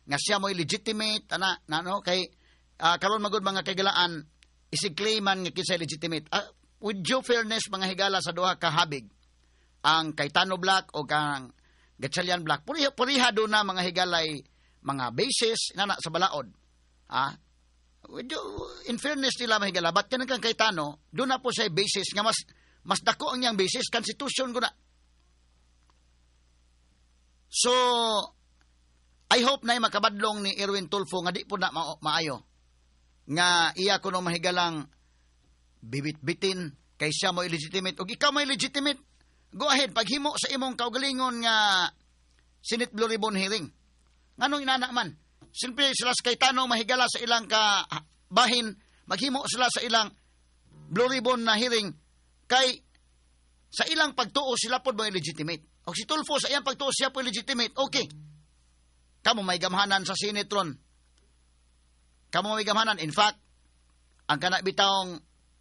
nga siya mo'y legitimate, no, kay, karon magud mga kagalaan, isigclaiman nga kisay legitimate. With due fairness, mga higala sa duha ka habig, ang Cayetano Black o kang Gatchalian Black, puriha doon na mga higalay, mga basis, sa balaod. In fairness nila mga higala, ba't yan kang Cayetano, doon na po siya basis, nga mas dako ang niyang basis, constitution ko na. So, I hope na makabadlong ni Erwin Tulfo nga di po na maayo. Nga iya ko nung mahigalang bibit-bitin kay siya mo illegitimate o ikaw mo illegitimate. Go ahead, paghimo sa imong kaugalingon nga Senate Blue Ribbon hearing. Nganong inana man? Siyempre sila sa Cayetano mahigala sa ilang bahin, maghimo sila sa ilang Blue Ribbon na hearing kay sa ilang pagtuo sila po mo illegitimate. O si Tulfo sa iyang pagtuo siya po illegitimate. Okay. Kamu may gamhanan sa Sinetron. Kamu may gamhanan. In fact, ang kanabitawong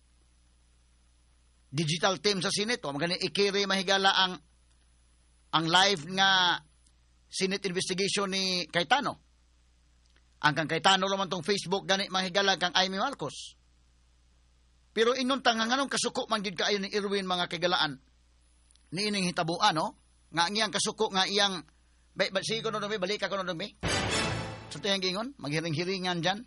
digital team sa Senate, magani ikiri mahigala ang live nga Senate investigation ni Cayetano. Ang kang Cayetano naman tong Facebook gani mahigala kang Amy Marcos. Pero ingon tanganganong kasuko man gid kaayo ni Erwin mga kagalaan. Ni ining hitabuan no, nga iyang kasuko nga iyang sige ko nung balik ako nung so tayong gingon, maghiring-hiringan dyan.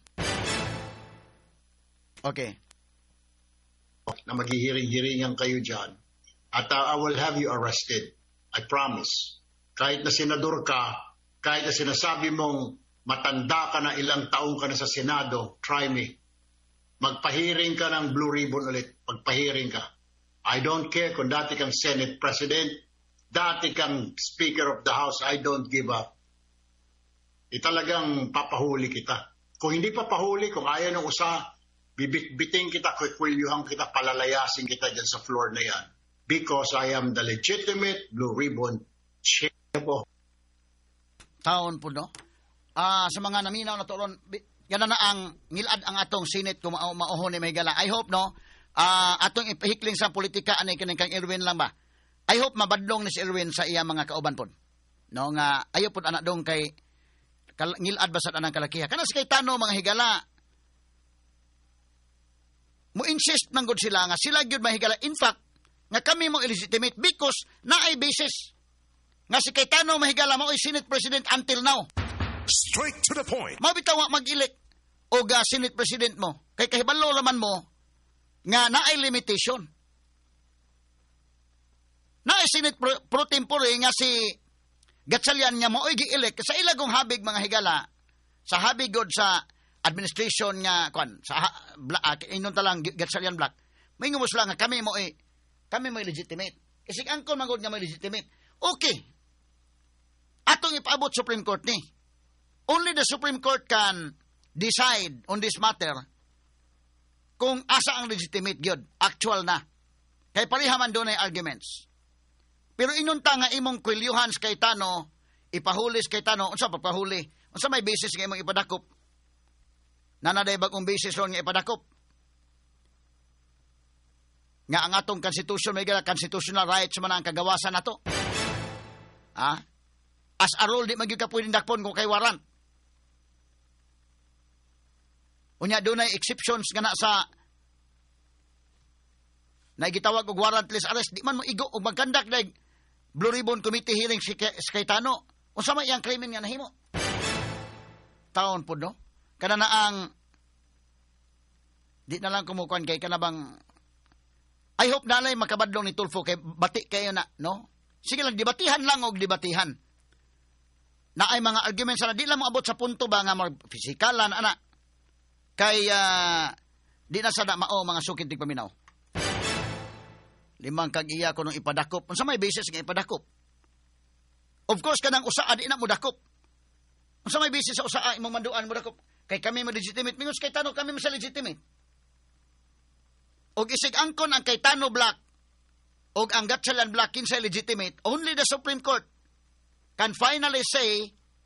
Okay. Na maghihiring-hiringan kayo dyan. At I will have you arrested. I promise. Kahit na senador ka, kahit na sinasabi mong matanda ka na, ilang taong ka na sa Senado, try me. Magpahiring ka ng Blue Ribbon ulit. Magpahiring ka. I don't care kung dati kang Senate President, dati kang Speaker of the House, I don't give up. Talagang papahuli kita. Kung hindi papahuli, kung ayaw ng usa, bibit-biting kita, kwikwilyohan kita, palalayasin kita dyan sa floor na yan. Because I am the legitimate Blue Ribbon chair po. Taon po, no? Sa mga naminaw na turon, yan na ang ngilad ang atong Senate kung mauhon ni Mahigala. I hope, no? Atong ipahikling sa politika, anay kanang kang Erwin lang ba? I hope mabadlong ni si Erwin sa iya mga kauban po. No, nga ayo pud anak dong kay ngilad basat anang kalakiha. Kana si Cayetano mga higala. Mo insist man gud sila nga sila gyud mahigala. In fact, nga kami mo illegitimate because naay basis. Nga si Cayetano mahigala mo Senate President until now. Straight to the point. Mabitaw mag-elect og Senate President mo. Kay kahibalo laman mo nga naay limitation. Na Senate pro tempore nga si Gatchalian nga mao'y gi-elect sa ilagong habig mga higala sa habig god sa administration nga sa inon talang Gatchalian Black. May ngumos lang nga kami mo legitimate. Isig angkon magod nga may legitimate. Okay. Atong ipaabot Supreme Court ni. Only the Supreme Court can decide on this matter kung asa ang legitimate gyud, actual na. Kay pareha man doon ay arguments. Pero inunta nga imong kwilyuhan sa Cayetano, ipahulis Cayetano, unsa pagpahuli? Unsa may basis nga imong ipadakop? Nanaday bagong basis ron nga ipadakop? Nga ang atong constitution, may constitutional rights man ang kagawasan nato. As a rule, di magyud ka pwedeng dakpon kung kay warrant. Unya doon ay exceptions nga na sa naigitawag og warrantless arrest, di man mo igo o magkandak na Blue Ribbon Committee hearing si Cayetano. Unsa may iyang krimen nga nahimo? Taon po, no? Kana na ang di na lang kumukuan kay kanabang I hope nalay makabadlong ni Tulfo kay bati kayo na, no? Sige lang, debatihan lang og debatihan. Na ay mga arguments na di lang mo abot sa punto ba nga mag-fisikalan, ana. Kay di na sada mao mga sukit tig paminaw. Limang kag iya ko nung ipadakop. Unsa may basis nga ipadakop? Of course kanang usaa di na mo dakop. Unsa may basis sa usaa imong manduan mo dakop? Kay kami mo legitimate. Mingus Cayetano kami mo sa legitimate. Og isig angkon ang Cayetano Black og ang Gatchalian Black kinsa legitimate, only the Supreme Court can finally say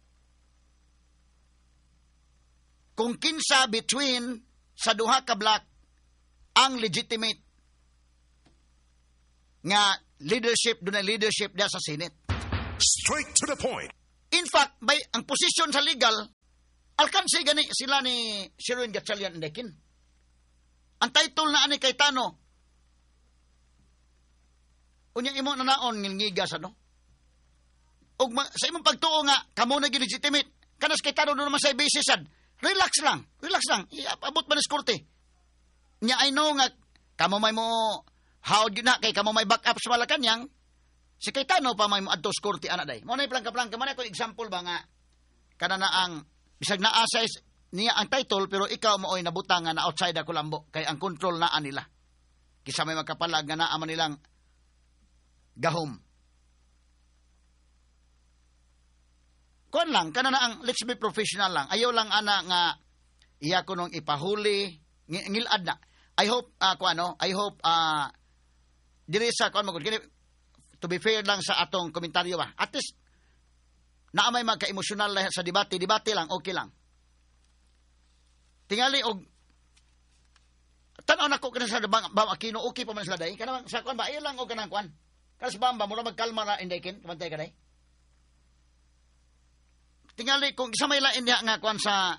kung kinsa between sa duha ka black ang legitimate nga leadership, doon na leadership diya sa Senate. Straight to the point. In fact, ang posisyon sa legal, Alkansi gani sila ni Sherwin Gatchalian Indekin. Ang title na ani Cayetano, unyang imo nanaon ngilngiga sa no? Og sa imong pagtuo nga, kamo na legitimate, kanas Cayetano doon naman sa basis relax lang. Iabot ba ni korte? Nya I know nga, kamo may mo, how yun na, kay kamo may backup sa Malacanang, si Cayetano pa may mo adto sa korte, anak day. Mo na plangka-plangka, man ako example ba nga, kana na ang, bisag na-assess niya ang title, pero ikaw mo ay nabutang nga na outside ako lambo, kay ang control na nila. Kisa may magkapalag nga naaman nilang gahom. Kuan lang, kana na ang let's be professional lang. Ayaw lang ana nga iya ko nung ipahuli, ngilad na. I hope diri sa kuan mo kini to be fair lang sa atong komentaryo ba. At least na may magka-emosyonal sa debate lang, okay lang. Tingali og tanaw nako kana sa Bam Aquino, okay pa man sila day. Kana sa kuan ba ayaw lang og kanang kuan. Kana sa Bamba mura magkalma ra indekin, kamantay ka day. Tingali kung isa may lain niya nga kuan sa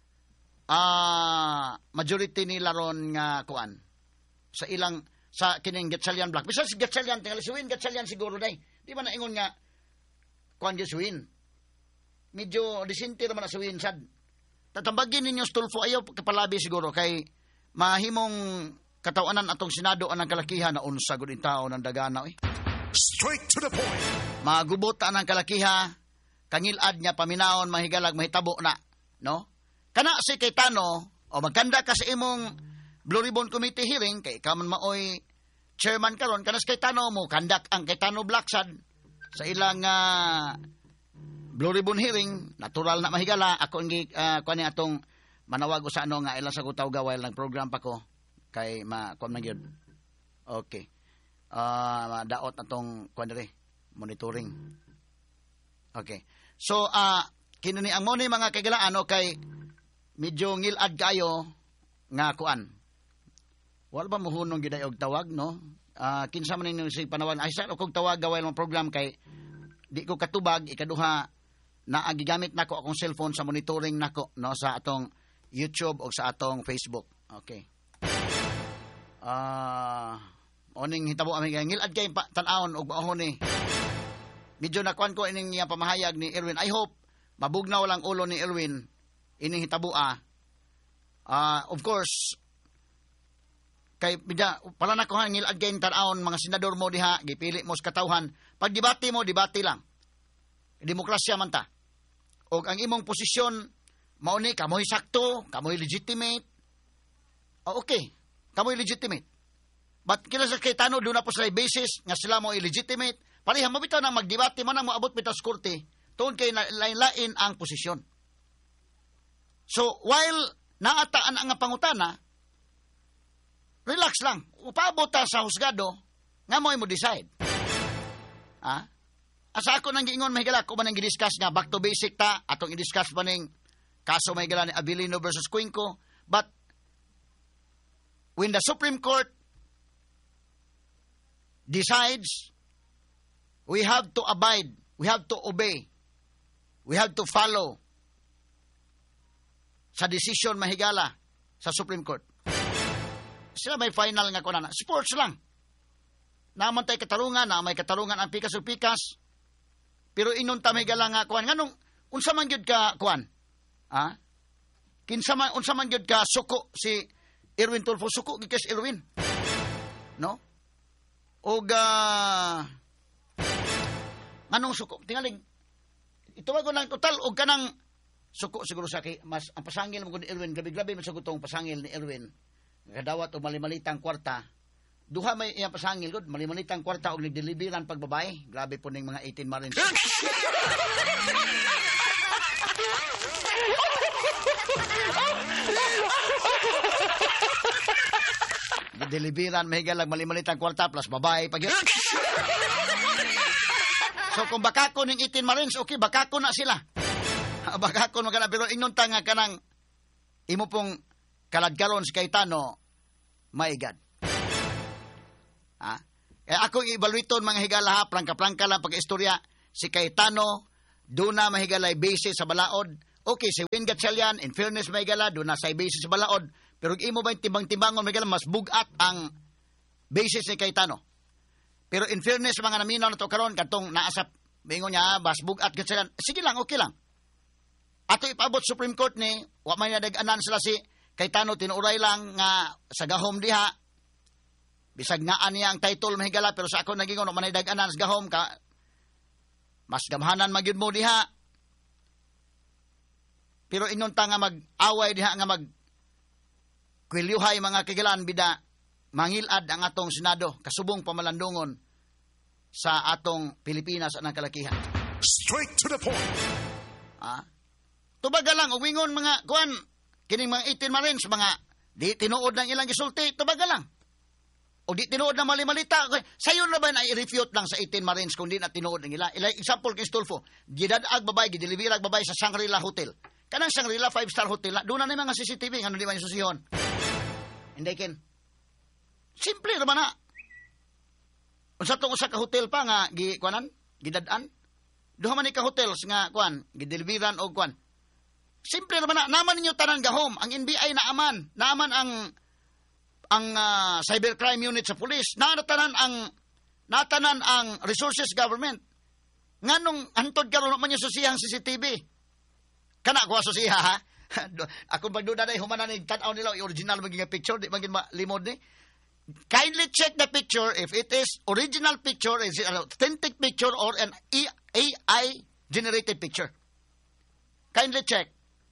majority nila ron nga kuan sa ilang sa kining Gatchalian Black. Bisa si Gatchalian tingali suwin Gatchalian siguro day. Di ba na ingon nga kuan suwin. Medyo disinti naman na suwin sad. Tatambagin ninyo Stulfo ayaw kapalabi siguro kay mahimong katawanan atong Senado anang kalakihan na unsa gud in tao ng dagana Straight to the point. Magubot anang kalakiha kangilad niya paminaon mahigalag mahitabo na, no? Kana si Cayetano o magkanda ka sa imong Blue Ribbon Committee hearing kay kaman maoy chairman karon kana si Cayetano mo kandak ang Cayetano Blacksad sa ilang Blue Ribbon hearing, natural na mahigala ako ngi kuan atong manawag sa ano nga ilang sa kutaw gaway lang program pa ko kay kuan na gyud. Okay. Daot atong kuan diri monitoring. Okay. So, kinuni ang moni mga kaigalaan kay medyo ngilad kayo nga kuan. Wala ba mohunong giday og tawag, no? Kinsa man ninyo si panawan ay sa kog tawag gaway lang program kay di ko katubag ikaduha na gigamit nako akong cellphone sa monitoring nako no sa atong YouTube o sa atong Facebook. Okay. Oning hitabo ami ngilad kay tan-awon og maahon ni. Medyo nakuan ko ining niya pamahayag ni Erwin. I hope mabugnaw lang ulo ni Erwin ining hitabua. Of course, kay bida pala na ko hangil again tan-awon mga senador mo diha gipili mo sa katawhan. Pag debate mo, debate lang. Demokrasya man ta. Og ang imong posisyon mao ni kamoy sakto, kamoy legitimate. Okay, kamoy legitimate. But kila sa Cayetano doon na po sa basis nga sila mo illegitimate. Parihang mabitaw nang magdebate man ang moabot bitaw sa korte, tuon kay lain-lain ang posisyon. So, while naataan ang pangutana, relax lang. Upabot ta sa husgado, nga mo decide. Asa ako nang giingon mahigala ko man nang gidiscuss nga back to basic ta, atong i-discuss pa ning kaso mahigala ni Abilino versus Cuenco. But, when the Supreme Court decides, we have to abide, we have to obey, we have to follow sa decision mahigala sa Supreme Court. Sila may final nga kunana. Sports lang. Naman tayo katarungan, na may katarungan ang pikas o pikas. Pero inon ta mahigala nga kuan. Nganong, unsa man gyud ka kuan? Unsa man gyud ka suko si Erwin Tulfo, suko gikas Erwin. No? Og anong suko? Tingaling, ito ko lang total, o kanang suko siguro sa mas ang pasangil mo ni Erwin, grabe-grabe masagutong pasangil ni Erwin. Kadawat o malimalitang kwarta. Duha may iyang pasangil, good, malimalitang kwarta o nagdeliveran pagbabae. Grabe po ning mga 18 Marines. Deliveran, mahigalag, malimalitang kwarta plus babae. So kung bakako ng 18 Marines, okay, bakako na sila. Bakako na kana, pero inon ta nga kanang imo pong kaladgaron si Cayetano, maigad. Ako i-evaluaton mga higala ha, prangka-prangka lang pag-istorya, si Cayetano, doon na mahigalay base sa balaod, Okay, si Win Gatchalian, in fairness may gala, doon na sa basis sa balaod. Pero imo ba yung timbang-timbangon may gala, mas bugat ang basis ni Cayetano. Pero in fairness, mga naminaw na to karon katong naasap, bingon niya, mas bugat Gatchalian. Sige lang, okay lang. Ato ipabot Supreme Court ni, wa may nadag-anan sila si Cayetano, tinuray lang nga sa gahom diha. Bisag naan niya ang title mahigala, pero sa ako nagingon, wa may nadag-anan sa gahom ka, mas gamhanan magyud mo diha. Pero inunta nga mag-away diha nga kwilyuhay mga kigalaan bida mangilad ang atong Senado kasubong pamalandungon sa atong Pilipinas anang kalakihan. Straight to the point. Tubaga lang uwingon mga kuan kining mga 18 Marines mga di tinuod ng ilang gisulti tubaga lang. O di tinuod na mali-malita. Sayo na ba na i-refute lang sa 18 Marines kung di na tinuod ng ila? Example kay Stulfo, gidadag babay, gideliverag babay sa Shangri-La Hotel. Kanang Shangri-La 5-star hotel, doon na mga CCTV, ano di man yung susihon. Hindi kin. Simple naman na. Unsa tong usa ka hotel pa nga gidadaan. Duha man ni ka hotels nga gideliveran og Simple naman na. Naman ninyo tanan gahom. Ang NBI naaman ang cybercrime unit sa police. Natanan ang resources government. Nganong antod karon man yung susihang CCTV. Kana ko susiha ha. Ako pagduda day humanan ni tan-aw nila original maging picture di magin limod ni. Kindly check the picture if it is original picture, is it an authentic picture or an AI generated picture. Kindly check.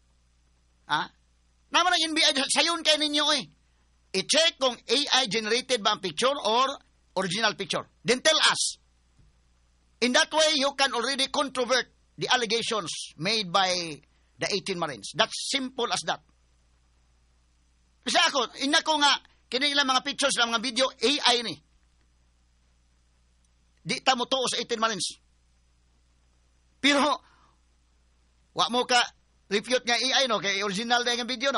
Naman ang NBI sayon kay ninyo i-check kung AI generated ba ang picture or original picture. Then tell us. In that way you can already controvert the allegations made by the 18 Marines. That's simple as that. Kasi ako, ko nga, kini ilang mga pictures, ilang mga video, AI ni. Di ta mo tuo sa 18 Marines. Pero, wa mo ka refute nga AI, no? Kaya original na yung video, no?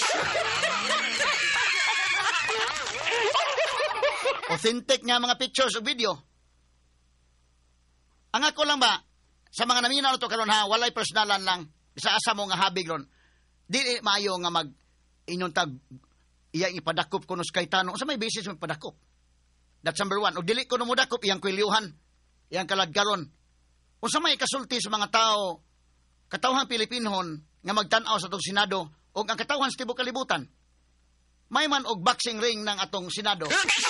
Authentic nga mga pictures o video. Ang ako lang ba, sa mga naminaw na to karon ha, walay personalan lang, sa asa mo nga habig ron, di maayo nga inyong iyang ipadakop ko nos Cayetano. Sa may basis mo ipadakop. That's number one. O dili ko no mo dakop, iyang kwilyuhan, iyang kaladgaron. O sa may kasulti sa mga tao, katawhang Pilipinhon, nga magtanaw sa atong Senado, o ang katawhan sa tibok kalibutan, may man og boxing ring ng atong Senado.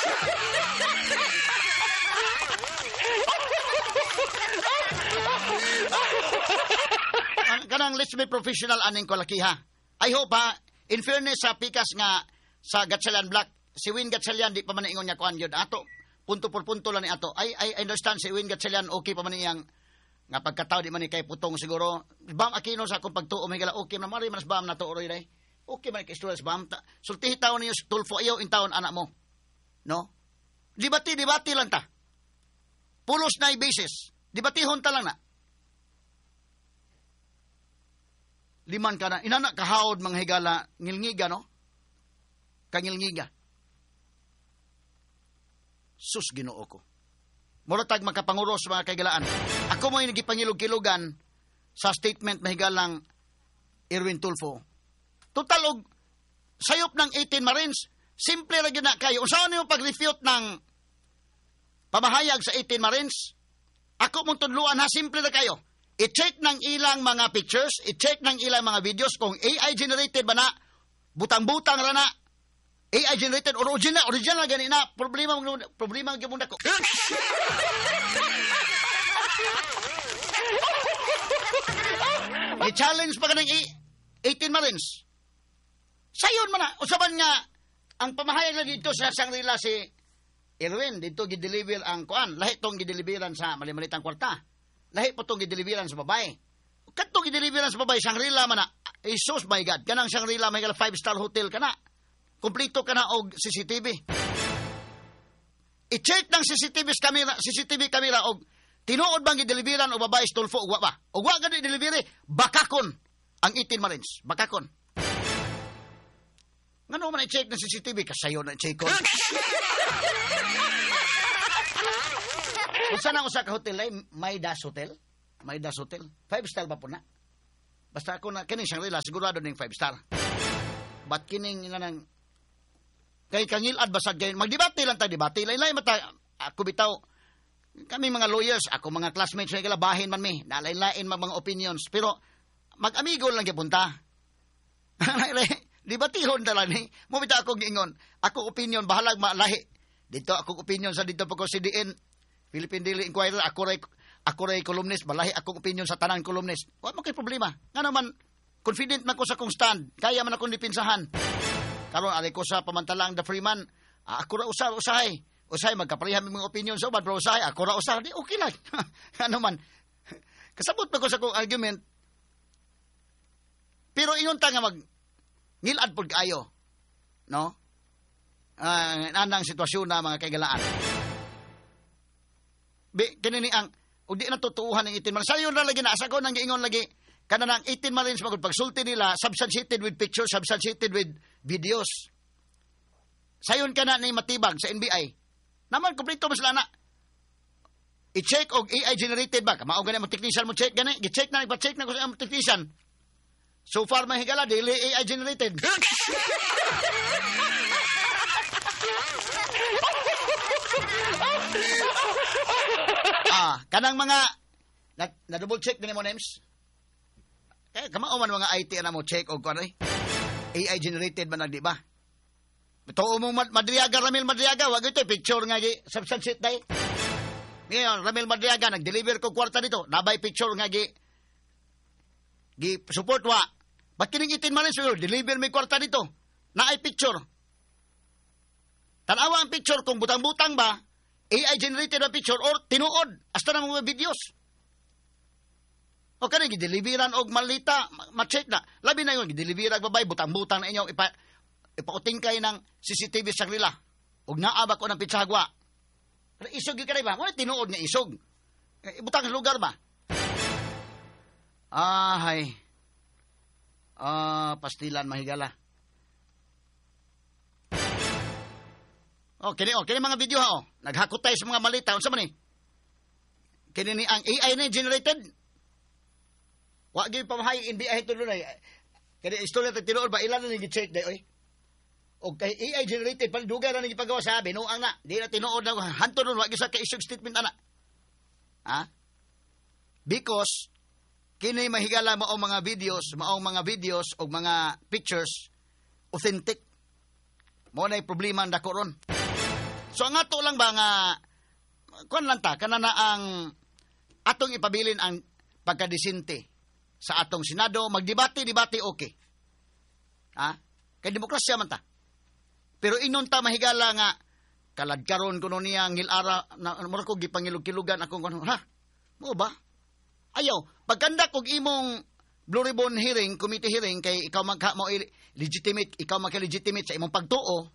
Kanang let's be professional aning kalakiha. I hope in fairness sa pikas nga sa Gatchalian Black, si Win Gatchalian di pa man ingon niya kuan gyud ato. Punto por punto lang ni ato. I understand si Win Gatchalian okay pa man iyang nga pagkatao di man ni kay putong siguro. Bam Aquino sa akong pagtuo may gala okay na mari mas bam na to oroy day. Okay man kay istorya bam. Sultihi taon niyo Tulfo iyo in taon anak mo. No? Debate lang ta. Pulos na basis. Debatihon ta lang na. Liman ka na. Inana kahawd mga higala ngilngiga, no? Kangilngiga. Sus Ginoo ko. Muratag makapanguros mga kaigalaan. Ako mo yung nagipangilog-kilogan sa statement mahigalang Erwin Tulfo. Total og sayop ng 18 Marines, simple ra gyud na kayo. Usaon niyo pag-refute ng pamahayag sa 18 Marines? Ako mong tudluan ha, simple ra kayo. I-check ng ilang mga pictures, i-check ng ilang mga videos kung AI generated ba na, butang-butang ra na, AI generated, original gani na, problema ang gimunda ko. I-challenge pa ka ng 18 Marines. Sayon man na, usaban nga, ang pamahayag na dito sa Shangri-La si Erwin, dito gideliver ang kuan, lahi tong gideliveran sa mali-malitang kwarta. Lahi po itong gideliveran sa babae. Katong gideliveran sa babae, Shangri-La man na, Jesus my God, kanang Shangri-La, may 5-star hotel ka na. Kumplito ka na og CCTV. I-check ng CCTV camera og tinuod bang gideliveran o babae Stulfo o ba? O wa gani i-delivery, bakakon ang 18 Marines. Bakakon. Ngano man i-check ng CCTV? Kasayo na i-check ko. Kung saan ang usa ka hotel ay Maidas Hotel. 5-star pa po na. Basta ako na kining Shangri-La sigurado ning 5 star. Bat kining nga nang kay kangilad basag kay magdebate lang ta debate lain-lain mata ako bitaw kami mga lawyers ako mga classmates ay kalabahin man mi nalain-lain mga opinions pero mag-amigo lang gipunta. Debatihon dala ni mo bitaw ako giingon ako opinion bahalag malahi dito ako opinion sa dito pa ko CDN Philippine Daily Inquirer ako ray columnist balahi akong opinion sa tanang columnist wa man kay problema nga naman confident man ko sa kong stand kaya man akong dipinsahan. Karon ali ko sa pamantalang the Freeman, ako ra usahay magkapareha mi mga opinion sa uban pero usahay ako ra usahay di okay lang. Ano man. Kasabot pa ko sa kong argument. Pero ingon ta nga mag ngilad pod kaayo. No? Anang sitwasyon na mga kaigalaan. Kinini ang ug di na tutuuhan ng 18 months. Sayon na lagi na asa ko nang giingon lagi kanang 18 months magud pagsulti nila substantiated with pictures, substantiated with videos. Sayon kana ni matibag sa NBI. Naman kompleto mas lana. I-check og AI generated ba? Mao gani mo technician mo check gani, gi-check na ipa-check na ko sa technician. So far mahigala dili AI generated. Kanang mga na double check din mo names. Kamao man mga IT na mo check og kuan AI generated man di ba? Bitaw mo Madriaga Ramil Madriaga wag ito picture nga gi substantiate dai. Ngayon Ramil Madriaga nag-deliver ko kwarta dito. Nabay picture nga gi support wa. Ba't kining 18 man sir deliver may kwarta dito. Naay picture. Tanawa ang picture kung butang-butang ba AI generated na picture or tinuod hasta na mga videos. O kanang gideliveran og malita, ma-check na. Labi na yun, gideliveran babay, butang-butang na inyo, ipauting kayo ng CCTV sa Shangri-La. Og naabak ko ng pitsagwa. Pero isog yung kanay ba? Wala tinuod nga isog. Ibutang sa lugar ba? Pastilan mahigala. Kini mga video ha, naghakot tayo sa mga malita. Unsa man ni? Kini ni ang AI na generated. Wa gyud pamahay NBI tulo na. Kani istorya ta tinuod ba ilan na gi-check day oy. Og kay AI generated palduga na gipagawa sa binuang na. Di na tinuod na hanto nun wa gyud sa ka-issue statement ana. Because kini mahigala mao mga videos og mga pictures authentic. Mo na problema ndako ron. So ang ato lang ba nga kuan lang ta kanana ang atong ipabilin ang pagkadisente sa atong Senado, magdebate okay. Kay demokrasya man ta. Pero inon ta mahigala nga kaladkaron kuno niya ngilara na mura ko gipangilog-kilugan akong kuno. Mo ba? Ayaw, pagkandak og imong Blue Ribbon hearing, committee hearing kay ikaw legitimate sa imong pagtuo.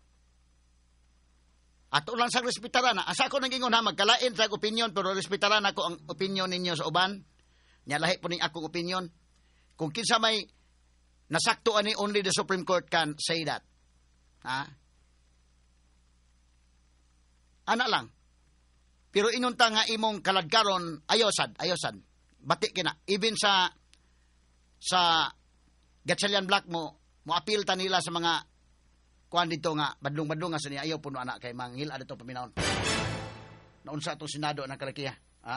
Ato lang sa respetaran na. Asa ko nang ingon ha, magkalain sa opinion pero respetaran ako ang opinion ninyo sa uban. Nya lahi po ning akong opinion. Kung kinsa may nasakto ani only the Supreme Court can say that. Ana lang. Pero inunta nga imong kaladkaron ayosad. Bati kina even sa Gatchalian Black mo appeal ta nila sa mga kuan dito nga badlong-badlong nga sa niya ayaw puno anak kay manghil adto paminawon. Naunsa atong Senado na kalakiya.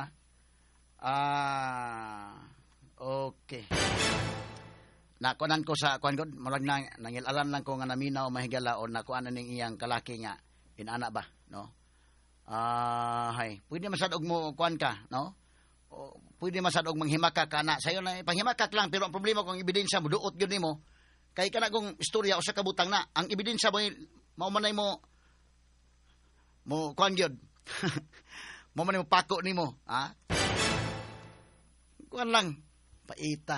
Okay. Nakuanan ko sa kuan gud murag nangilaran lang ko nga naminaw mahigala o nakuanan ning iyang kalaki nga inana ba, no? Pwede masad og mo kuan ka, no? O, pwede masad og manghimakak ka na. Sayo na panghimakak lang pero ang problema kung ebidensya mo duot gyud nimo kay kana kung istorya usa ka butang na ang ebidensya mo manay mo kuan gyud. Mo manay mo pako nimo, kuan lang paita.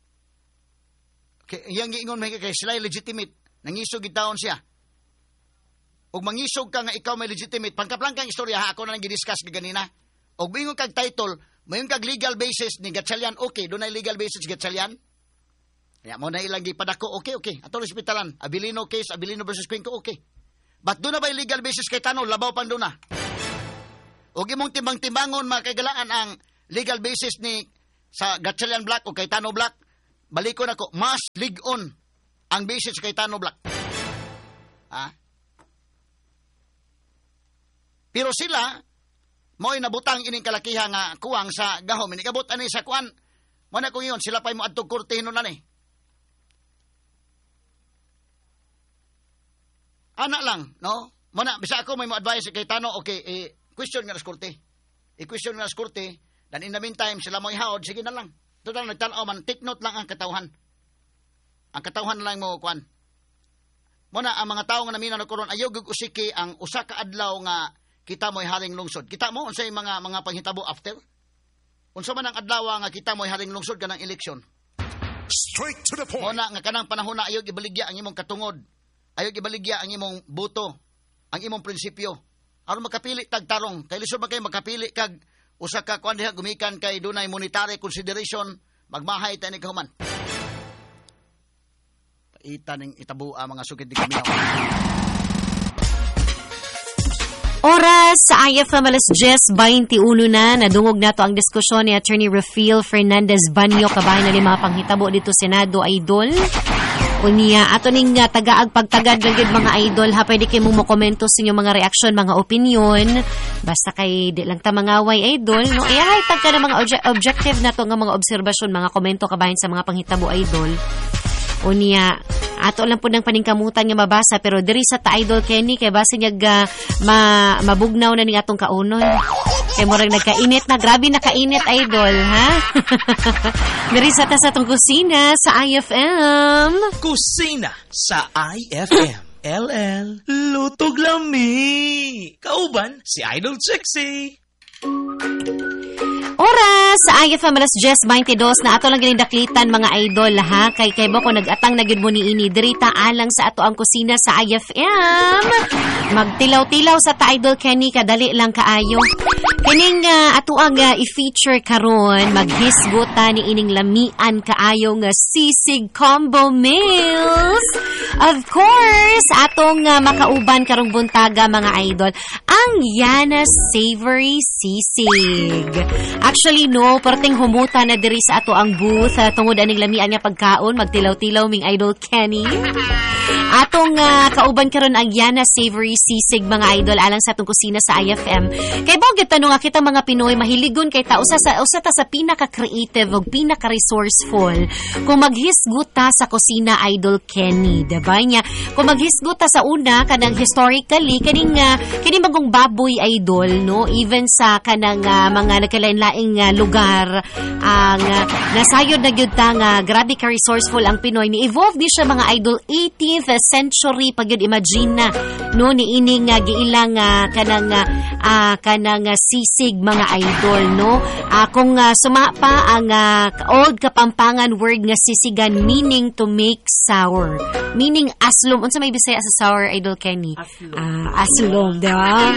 Kay iyang giingon may kay sila legitimate nangisog gitaon siya. Og mangisog ka nga ikaw may legitimate pangkaplangkang istorya ako na nang gidiscuss ganina. Og bingon kag title, mayon kag legal basis ni Gatchalian, okay, dunay legal basis Gatchalian. Kaya mo na ilang gipadako, okay. Ato respetaran, Abilino case, Abilino versus Cuenco, okay. But doon na ba legal basis kay Tano, labaw pa doon na. Og imong timbang-timbangon mga kagalaan ang legal basis ni sa Gatchalian Black o kay Tano Black, balikon ako, mas ligon ang bisis kay Tano Black. Pero sila, mo'y nabutang ining kalakiha nga kuwang sa gahom. Inikabot ani sa kuwan. Muna ko yun, sila pa'y mo adtog kurtino na ni. Anak lang, no? Muna, bisa ako may mo advice kay Tano, okay, question nga nas kurte. I-question nga nas kurte, then in the meantime, sila mo'y haod, sige na lang. Total, nagtanaw man, take note lang ang katawhan. Ang katawhan na lang mo, kuwan. Muna, ang mga tao nga namin na karon ayaw usiki ang usa ka adlaw nga kita mo'y haring lungsod. Kita mo, unsay mga panghitabo after? Unsa man ang adlaw nga kita mo'y haring lungsod kanang eleksyon. Straight to the point. Muna, nga kanang panahon na ayaw ibaligya ang imong katungod. Ayaw ibaligya ang imong buto, ang imong prinsipyo. Aron makapili tag tarong. Kay lisod man kay makapili kag usa ka kuan diha gumikan kay dunay monetary consideration, magmahay ta ni kahuman. Paita ning itabua mga sukid di kaminaw. Oras sa IFM alas 10:21 na nadungog nato ang diskusyon ni Attorney Rafael Fernandez Banyo kabahin na mga panghitabo dito Senado, idol. Unya ato ning tagaag pagtagad lang gid mga idol, ha pwede kay mo komento sa inyong mga reaksyon, mga opinion. Basta kay di lang ta mangaway idol, no? Iyahay tag ka na mga objective na to nga mga obserbasyon, mga komento kabahin sa mga panghitabo idol. Unya ato lang po ng paningkamutan nga mabasa, pero diri sa ta idol Kenny kay base nyag mabugnaw na ning atong kaunon. Kay murag nagkainit na, grabe nakainit idol, ha? Diri sa ta sa tong kusina sa IFM. Kusina sa IFM. LL Lutog Lami. Kauban si Idol Sexy. Oras sa IFM alas 10:22 na ato lang ginidaklitan mga idol, ha? Kay ba ko nagatang na gid mo ni ini dirita alang sa ato ang kusina sa IFM. Magtilaw-tilaw sa ta idol Kenny, kadali lang kaayo. Kining ato ang i-feature karon, maghisguta ni ining lamian kaayo nga sisig combo meals. Of course, atong makauban karong buntaga mga idol, ang Yana Savory Sisig. Actually, no, perting humuta na diri sa ato ang booth tungod aning lamian nga pagkaon, magtilaw-tilaw ming idol Kenny. Atong kauban karon ang Yana Savory Sisig mga idol alang sa atong kusina sa IFM. Kay bawag tanong nga kita mga Pinoy mahiligon kay ta usa ta sa pinaka-creative ug pinaka-resourceful kung maghisgot ta sa kusina idol Kenny, diba nya? Kung maghisgot ta sa una kanang historically kaning magong baboy idol, no, even sa kanang mga nagkalain-laing lugar ang nasayod na gyud ta nga grabe ka resourceful ang Pinoy, ni evolve di siya mga idol 18th century pag yun imagine na, no, ni ining giilang kanang sisig mga idol, no. Kung sumapa ang old Kapampangan word nga sisigan, meaning to make sour, meaning aslom. Unsa may Bisaya sa sour idol Kenny? Aslom, diba?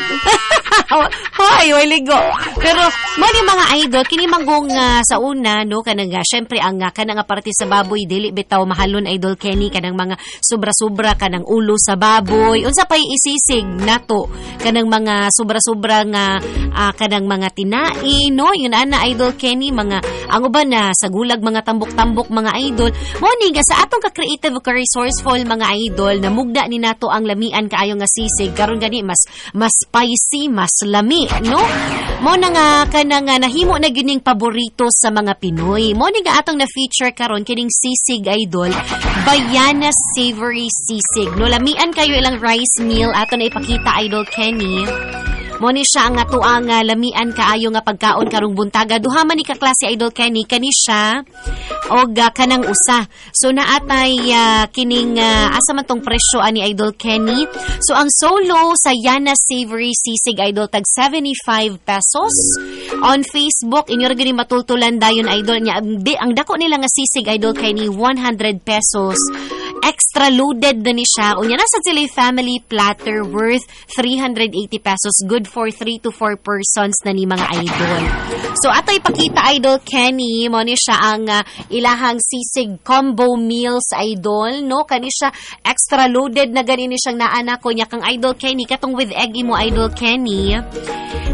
Hoy, ligo. Pero mo ni mga idol kini manggong sa una, no, kanang syempre ang kanang parte sa baboy dili bitaw mahalon idol Kenny, kanang mga sobra-sobra kanang ulo sa baboy. Unsa pay isisig nato kanang mga sobra-sobra nga kanang mga tinai, no, yun ana idol Kenny, mga ang uban na sa gulag mga tambok-tambok mga idol. Mo ni sa atong ka-creative ka resourceful mga idol na mugda ni nato ang lamian kaayo nga sisig karon gani mas spicy, mas lami, no? Mo na nga kanang nahimo na gining paborito sa mga Pinoy. Mo ni nga atong na feature karon kining sisig idol, Bayana Savory Sisig. No, lamian kayo ilang rice meal ato na ipakita idol Kenny. Mo ni siya ang ato ang lamian kaayo nga pagkaon karong buntaga. Duha man ni ka klase idol Kenny, kani siya og kanang usa. So naatay kining asa man tong presyo ani idol Kenny. So ang solo sa Yana Savory Sisig idol tag 75 pesos. On Facebook inyo ra gani matultulan dayon idol nya. Ang dako nila nga sisig idol Kenny 100 pesos. Extra loaded na ni siya. Unya nasa sila family platter worth 380 pesos. Good for 3 to 4 persons na ni mga idol. So ato ipakita idol Kenny mo ni siya ang ilahang sisig combo meals idol, no, kani siya extra loaded na gani ni siyang naana ko nya kang idol Kenny katong with egg mo idol Kenny.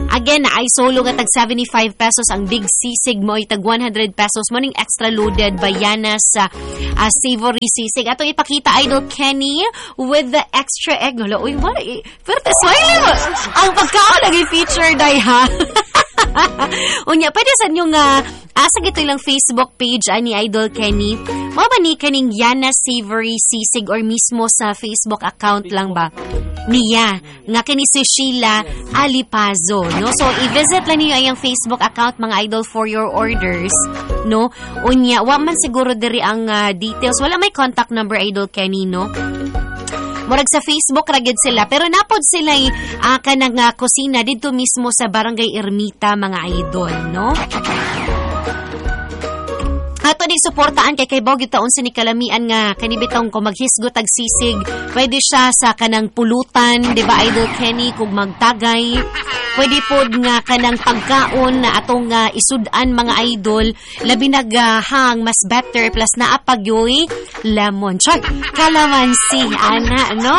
Again, na ay solo nga tag 75 pesos. Ang big sisig mo ay tag 100 pesos. Morning extra loaded bayana sa savory sisig. Atong ipakita, Idol Kenny, with the extra egg. Hala, uy, wala. Pero smile mo. Ang pagkaon lagi feature, day, ha? Unya, pwede sa inyong asag ito lang Facebook page ni Idol Kenny. Mga ba ni kaning Yana Savory Sisig or mismo sa Facebook account lang ba? Niya, nga kini si Sheila Alipazo, no? So, i-visit lang niyo ang Facebook account, mga idol, for your orders, no? Unya, wa man siguro diri ang details. Wala may contact number, Idol Kenny, no? Murag sa Facebook ragid sila, pero napod sila kanang kusina dito mismo sa Barangay Ermita, mga idol, no? Ato din suportaan kay Bog taon sa ni kalamian nga kanibitong ko maghisgot ag sisig. Pwede siya sa kanang pulutan, di ba, Idol Kenny, kung magtagay. Pwede pod nga kanang pagkaon na atong isudan, mga idol, labi naghang mas better plus naapagyoy lemon. Char, kalamansi, ana, no?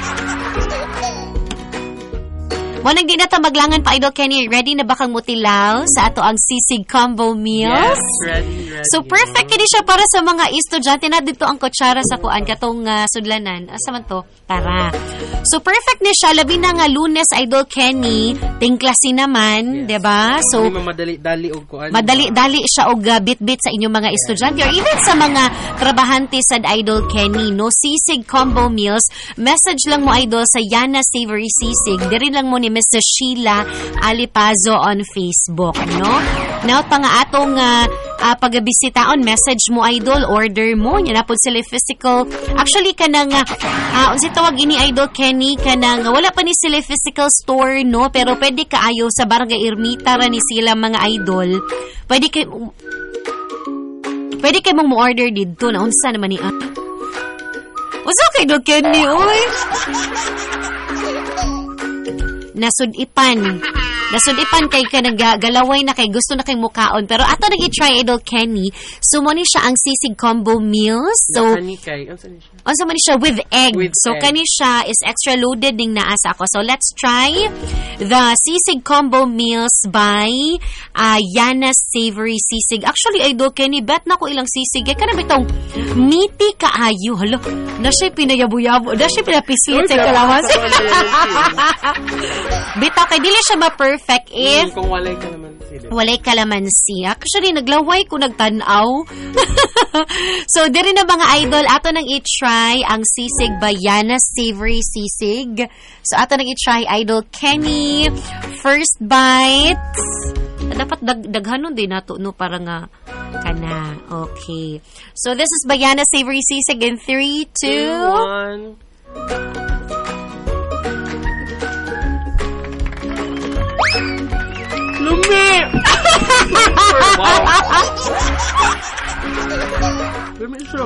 Wanang di na ta maglangan pa, Idol Kenny. Ready na ba kang mutilaw sa ato ang sisig combo meals? Yes, ready. So, perfect kini siya para sa mga estudyante na dito ang kutsara sa kuan katong sudlanan. Asa man to? Tara. So, perfect ni siya. Labi na nga Lunes, Idol Kenny. Tingklasi naman, yes. Diba? So, madali-dali og kuan. Madali-dali siya og bit-bit sa inyong mga estudyante or even sa mga trabahante sa Idol Kenny, no? Sisig combo meals. Message lang mo, Idol, sa Yana Savory Sisig. Diri lang mo ni Mrs. Sheila Alipazo on Facebook, no? Now, pa nga atong pagbisitaon, message mo, Idol, order mo. Yan na po sila physical. Actually, kanang, unsi tawag ini, Idol Kenny, kanang, wala pa ni sila physical store, no? Pero pwede kaayo sa Barangay Ermita ra ni sila, mga idol. Pwede kay mong mo-order dito na unsa naman ni Unsa kay Idol Kenny, oy? Nasudipan kay ka naggalaway na kay gusto na kay mukaon. Pero ato nag-i-try, Idol Kenny. So, mo ni siya ang sisig combo meals. So, unsa man siya with egg. Kani siya is extra loaded ning naasa ako. So, let's try the sisig combo meals by Yana Savory Sisig. Actually, Idol Kenny, bet na ko ilang sisig. Kaya ka na bitong meaty kaayo. Hala, na siya pinayabu-yabo. Na siya pinapisit sa kalawas. Bitaw, kay dili siya ma-perfect if kung walay kalamansi. Actually, naglaway ko nagtanaw. So, diri na mga idol, ato nang i-try ang sisig Bayana Savory Sisig. So, ato nang i-try, Idol Kenny. First bite. Dapat daghanon din nato, no? Para nga kana. Okay. So, this is Bayana Savory Sisig in 3, 2, 1. Lumi! Wow! Lumi siya.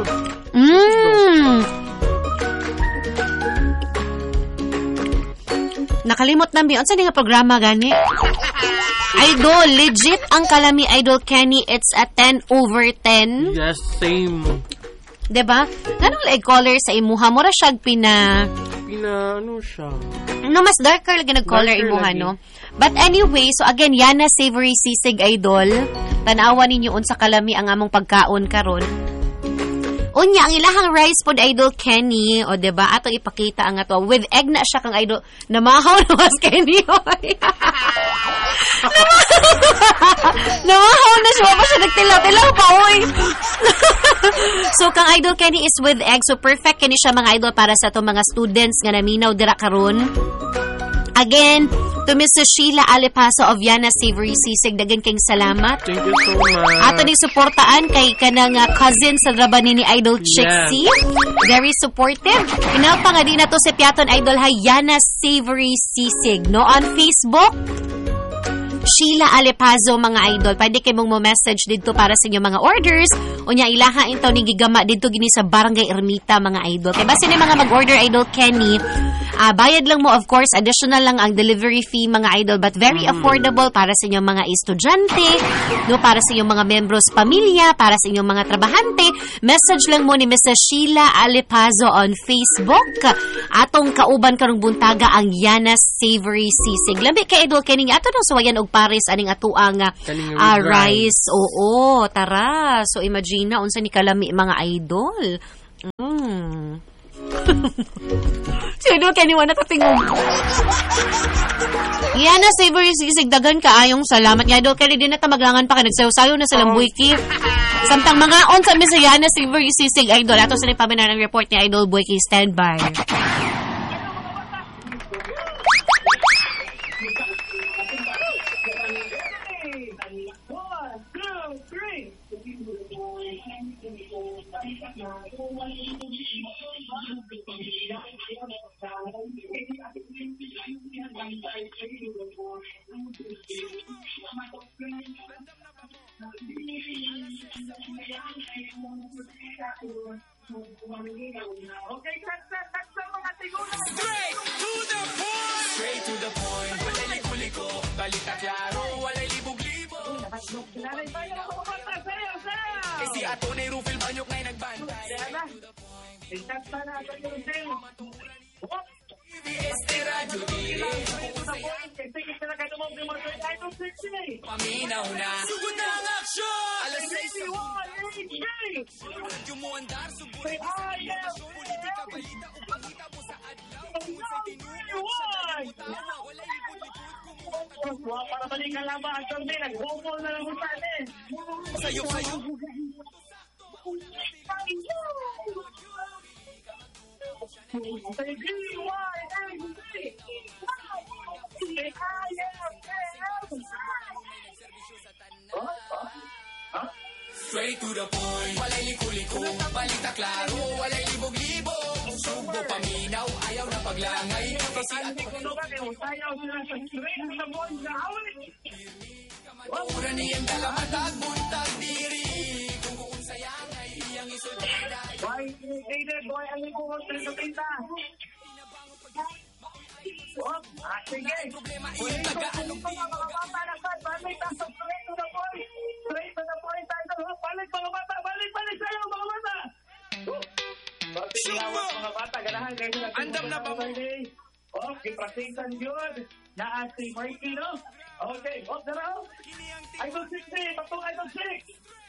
Nakalimot na mi. Unsa nga programa gani? Idol, legit ang kalami, Idol Kenny. It's a 10/10. Yes, same. Diba? Ganong like color sa imuha. Mura siya ano siya? No, mas darker lagi nag-color imuha, no? But anyway, so again, Yana Savory Sisig, Idol. Tanawan ninyo unsa kalami ang among pagkaon karon. Unya, ang ilahang rice pod, Idol Kenny, o diba, ato ipakita ang ato. With egg na siya kang Idol, namahaw na mas Kenny, oy. Namahaw na siya, pa siya nagtilaw-tilaw pa, oy. So, kang Idol Kenny is with egg, so perfect kini siya, mga idol, para sa itong mga students nga naminaw dira karon. Again, to Mrs. Sheila Alipazo of Yana Savory Sisig, dagan kayong salamat. Thank you so much. Ato din suportaan kay kanang cousin sa Rabani ni Idol Chixie. Very supportive. Pinapa nga din na to si Piaton Idol Yana Savory Sisig, no? On Facebook, Sheila Alipazo, mga idol. Pwede kayo mong message dito para sa inyong mga orders. Unya, ilaha ito ni gigama dito gini sa Barangay Ermita, mga idol. Kaya basta ni mga mag-order, Idol Kenny, Bayad lang mo, of course, additional lang ang delivery fee, mga idol, but very affordable para sa inyong mga estudyante, no, para sa inyong mga membros pamilya, para sa inyong mga trabahante. Message lang mo ni Mrs. Sheila Alipazo on Facebook. Atong kauban karong buntaga ang Yana Savory Sisig. Labi kay idol kining ato no suwayan og pares aning atuang Kaning rice. Oo, tara. So imagine unsa ni kalami mga idol. Sino kani wala katingog. Yana Savory Sisig, dagan kaayong salamat nga idol kay di na ta maglangan pa kay nagsayo-sayo na silang buiki. Samtang mga on sa Miss Yana Savory Sisig idol ato sa paminar ng report ni Idol Buiki, standby. Okay, saksa mga tigulan. Straight to the point. Walay liko-liko, balita klaro, walay libog-libo. Nanay tayo mga bata, sayo. Kasi ato na Rufil Banyok na nagbantay. Kaya na, saksa na ito yung din. PBS Radio Dili. Kasi kita na kayo mga mga Idol Sexy. Paminaw na. Sugod na ang aksyon! Alas 6 radyo mo andar, sugod na sa politika, balita o pangita mo sa adlaw. Unsay tinuod sa dalang tawa, walay likod-likod kung para balikan lang ba ang sorbe, nag-bumol na lang sa atin. sayo-sayo. Straight to the point. Walay liko-liko, balita klaro, walay libog-libog. Subo paminaw, ayaw na paglangay. Kasi Hindi ko nung kami, sayaw sila sa straight sa buwan sa awit. ura niyang dalamatag, buntag diri. Kung sayang ay iyang isultida. Boy, boy, ang iko ko sa pinta. Sige. Problema iyong taga-anong Mga bata na sa balik ang straight to the point. Straight to the point tayo. Balik mga bata, balik sayo mga bata. Pagpilawat mga bata, ganahan kayo na. Andam na ba mo? Okay, prasitan yun. Na si Mikey, no? Okay, off na raw. Idol 6, patong Idol 6.